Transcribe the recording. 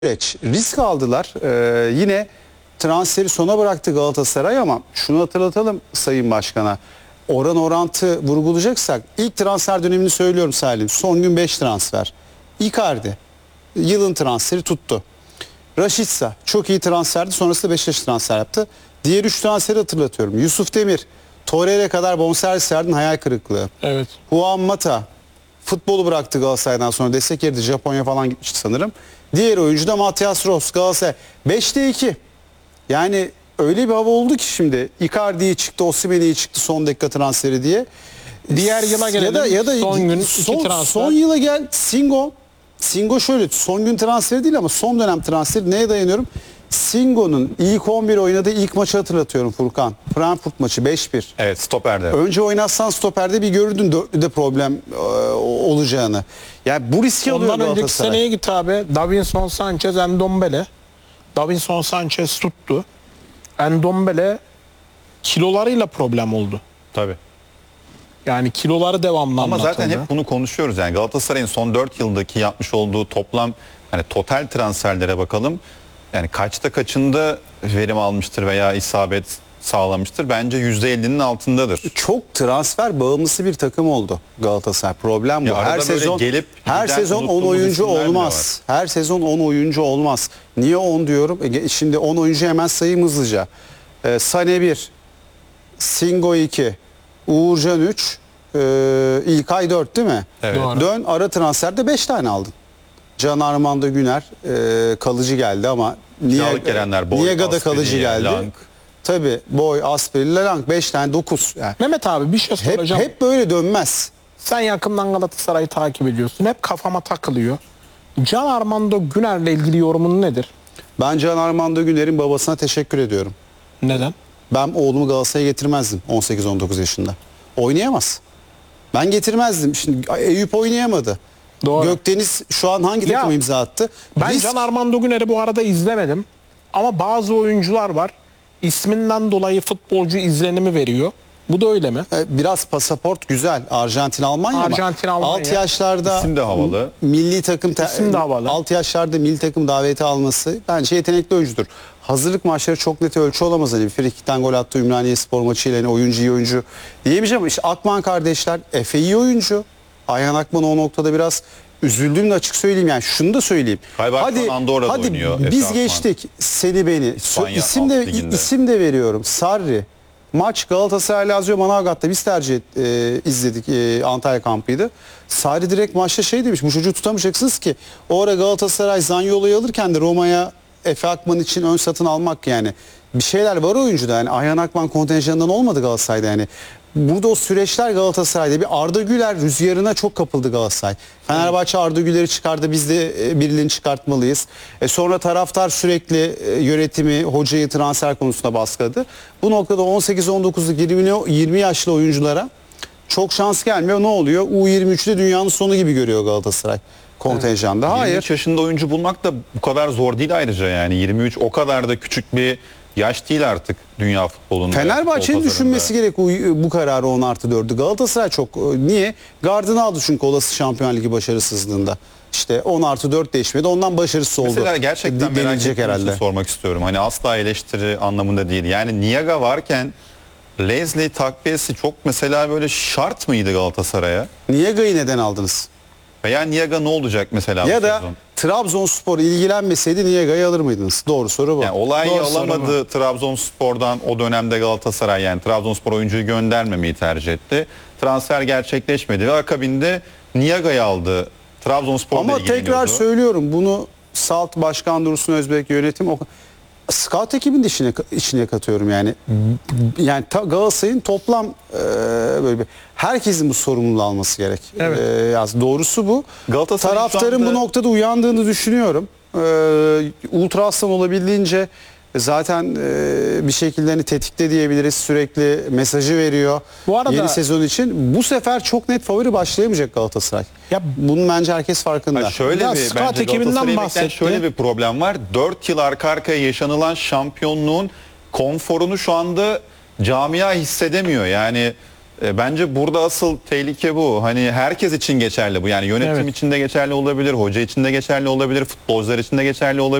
süreç. Risk aldılar. Yine transferi sona bıraktı Galatasaray ama şunu hatırlatalım Sayın Başkan'a. Oran orantı vurgulayacaksak ilk transfer dönemini söylüyorum Salim. Son gün 5 transfer. Icardi yılın transferi tuttu. Rashica çok iyi transferdi. Sonrasında Beşiktaş transfer yaptı. Diğer 3 transferi hatırlatıyorum. Yusuf Demir, Torreira kadar bonservis verdin, hayal kırıklığı. Evet. Juan Mata futbolu bıraktı Galatasaray'dan sonra, destek yerdi. Japonya falan gitmişti sanırım. Diğer oyuncu da Matias Ross, Galatasaray. 5'te 2. Yani öyle bir hava oldu ki şimdi. Icardi'yi çıktı, Osimhen'i çıktı son dakika transferi diye. Diğer yıla gelelim. Ya da son gün iki transfer. Son yıla gel. Singo şöyle son gün transferi değil ama son dönem transferi. Neye dayanıyorum? Singo'nun ilk 11 oynadığı ilk maçı hatırlatıyorum Furkan. Frankfurt maçı 5-1. Evet, stoperde. Önce oynatsan stoperde bir görürdün dörtlüde problem olacağını. Yani bu riski alıyor Ondan önceki Galatasaray. seneye git abi. Davinson Sanchez, Endombele. Davinson Sanchez tuttu. Endombele kilolarıyla problem oldu. Tabii. Yani kiloları devamlı Ama anlatıldı. zaten hep bunu konuşuyoruz. Yani Galatasaray'ın son 4 yıldaki yapmış olduğu toplam hani total transferlere bakalım. Yani kaçında verim almıştır veya isabet sağlamıştır? Bence %50'nin altındadır. Çok transfer bağımlısı bir takım oldu Galatasaray. Problem bu. Ya arada Her böyle sezon gelip her giden sezon 10 unuttuğumuz oyuncu isimler bile olmaz. Her sezon 10 oyuncu olmaz. Niye 10 diyorum? Şimdi 10 oyuncu hemen sayayım hızlıca. Sane 1, Singo 2, Uğurcan 3, İlkay 4 değil mi? Evet. Doğru. Dön ara transferde 5 tane aldın. Can Armando Güner kalıcı geldi ama Kiralık gelenler, Boy, Niaga'da Asperi, kalıcı geldi. Lang. Tabii Boy, Asperi, Lang 5 tane 9. Yani Mehmet abi bir şey soracağım. hep böyle dönmez. Sen yakından Galatasaray'ı takip ediyorsun. Hep kafama takılıyor. Can Armando Güner'le ilgili yorumun nedir? Ben Can Armando Güner'in babasına teşekkür ediyorum. Neden? Ben oğlumu Galatasaray'a getirmezdim 18-19 yaşında. Oynayamaz. Ben getirmezdim. Şimdi Eyüp oynayamadı. Doğru. Gökdeniz şu an hangi Ya, takıma imza attı? Ben Can Armando Güner'i bu arada izlemedim. Ama bazı oyuncular var. İsminden dolayı futbolcu izlenimi veriyor. Bu da öyle mi? Biraz pasaport güzel. Arjantin, Almanya Arjantin, ama Almanya. 6 yaşlarda İsim de havalı. milli takım İsim de havalı. 6 yaşlarda milli takım daveti alması bence yetenekli oyuncudur. Hazırlık maçları çok net ölçü olamaz. Hani frikikten gol attı Ümraniye Spor maçıyla, hani oyuncu iyi oyuncu diyemeyeceğim ama işte Akman kardeşler, Efe iyi oyuncu. Ayhan Akman o noktada biraz üzüldüğümü de açık söyleyeyim. Yani şunu da söyleyeyim. Hadi Andorra'da hadi oynuyor Efe biz Akman. geçtik seni beni. İspanya İsim Alt de Ligi'nde. isim de veriyorum. Sarri. Maç Galatasaray Lazio Manavgat'ta biz izledik, Antalya kampıydı. Sarri direkt maçta şey demiş, bu çocuğu tutamayacaksınız ki. O ara Galatasaray Zaniolo'yu alırken de Roma'ya Efe Akman için ön satın almak yani. Bir şeyler var oyuncuda yani. Ayhan Akman kontenjanından olmadı Galatasaray'da yani. Burada o süreçler Galatasaray'da bir Arda Güler rüzgarına çok kapıldı Galatasaray. Fenerbahçe Arda Güler'i çıkardı, biz de birilerini çıkartmalıyız. Sonra taraftar sürekli yönetimi, hocayı transfer konusunda baskıladı. Bu noktada 18-19'luk 20 yaşlı oyunculara çok şans gelmiyor. Ne oluyor? U23'te dünyanın sonu gibi görüyor Galatasaray kontenjanda. Hayır. 23 yaşında oyuncu bulmak da bu kadar zor değil ayrıca yani. 23 o kadar da küçük bir yaş değil artık dünya futbolunda. Fenerbahçe'nin düşünmesi gerek bu kararı 10+4'ü. Galatasaray çok niye? Gardını aldı çünkü olası Şampiyon Ligi başarısızlığında. İşte 10+4 değişmedi. Ondan başarısız oldu. Mesela gerçekten merak Denilecek ettiğim için sormak istiyorum. Hani asla eleştiri anlamında değil. Yani Niaga varken Leslie takviyesi çok mesela böyle şart mıydı Galatasaray'a? Niaga'yı neden aldınız? Veya Niaga ne olacak mesela Ya bu da sezon? Trabzonspor ilgilenmeseydi Niaga'yı alır mıydınız? Doğru soru bu. Yani olayı Doğru soru alamadı Trabzonspor'dan o dönemde Galatasaray, yani Trabzonspor oyuncuyu göndermemeyi tercih etti. Transfer gerçekleşmedi ve akabinde Niaga'yı aldı. Trabzonspor'la Ama ilgileniyordu. tekrar söylüyorum, bunu Salt Başkan Dursun Özbek yönetim scout ekibinin de içine katıyorum yani. Yani Galatasaray'ın toplam böyle herkesin bu sorumluluğu alması gerek. Evet. Doğrusu bu. Galatasaray'ın Taraftarın şu anda- bu noktada uyandığını düşünüyorum. Ultra Aslan olabildiğince zaten bir şekilde hani tetikte diyebiliriz, sürekli mesajı veriyor. Bu arada- Yeni sezon için bu sefer çok net favori başlayamayacak Galatasaray. Ya Bunun bence herkes farkında. Ha, şöyle Ya bir scout bence ekibinden Galatasaray'ı bekleyen bahsetti. şöyle bir problem var. 4 yıl arka arkaya yaşanılan şampiyonluğun konforunu şu anda camia hissedemiyor. Yani Bence burada asıl tehlike bu. Hani herkes için geçerli bu. Yani yönetim Evet. için de geçerli olabilir, hoca için de geçerli olabilir, futbolcular için de geçerli olabilir.